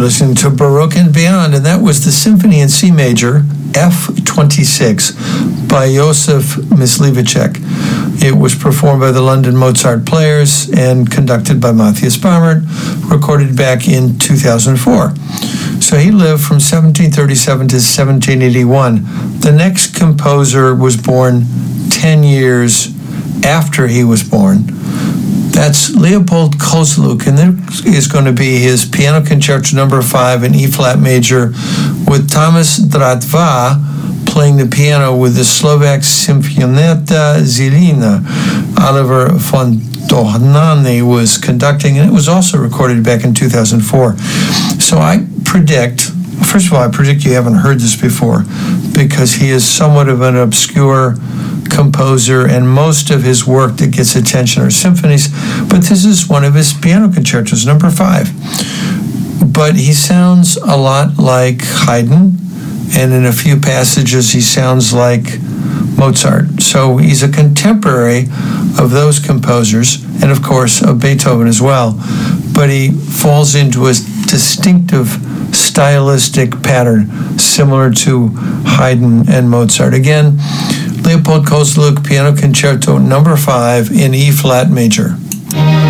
You're listening to Baroque and Beyond, and that was the Symphony in C major, F-26, by Josef Mysliveček. It was performed by the London Mozart Players and conducted by Matthias Baumert, recorded back in 2004. So he lived from 1737 to 1781. The next composer was born 10 years after he was born. That's Leopold Kozluk, and there is going to be his Piano Concerto No. 5 in E-flat major with Thomas Dratva playing the piano with the Slovak Symphonietta Zilina. Oliver von Dohnanyi was conducting, and it was also recorded back in 2004. So I predict, first of all, I predict you haven't heard this before because he is somewhat of an obscure composer, and most of his work that gets attention are symphonies, but this is one of his piano concertos, No. 5. But he sounds a lot like Haydn, and in a few passages he sounds like Mozart. So he's a contemporary of those composers, and of course of Beethoven as well, but he falls into a distinctive stylistic pattern similar to Haydn and Mozart. Again, Leopold Kozluk, Piano Concerto No. 5 in E-flat major.